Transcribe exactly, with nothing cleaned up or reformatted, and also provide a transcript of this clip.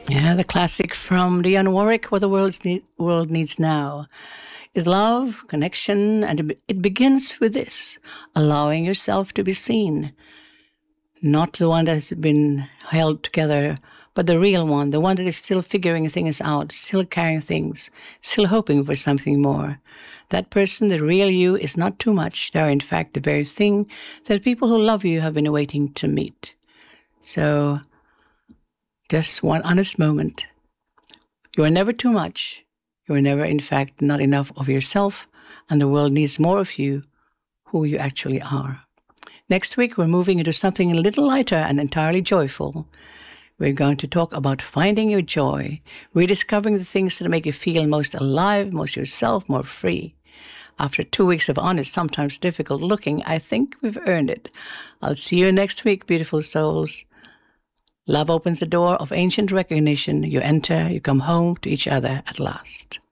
Yeah, the classic from Dionne Warwick, What the World's need, World Needs Now is love, connection, and it be- it begins with this: allowing yourself to be seen. Not the one that has been held together, but the real one, the one that is still figuring things out, still carrying things, still hoping for something more. That person, the real you, is not too much. They are, in fact, the very thing that people who love you have been waiting to meet. So, just one honest moment. You are never too much. You are never, in fact, not enough of yourself, and the world needs more of you, who you actually are. Next week, we're moving into something a little lighter and entirely joyful. We're going to talk about finding your joy, rediscovering the things that make you feel most alive, most yourself, more free. After two weeks of honest, sometimes difficult looking, I think we've earned it. I'll see you next week, beautiful souls. Love opens the door of ancient recognition. You enter, you come home to each other at last.